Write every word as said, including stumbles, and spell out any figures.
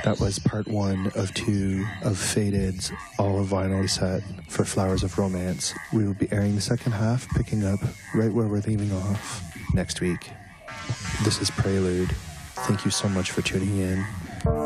That was part one of two of Faded's all vinyl set for Flowers of Romance. We will be airing the second half, picking up right where we're leaving off next week. This is Prelude. Thank you so much for tuning in.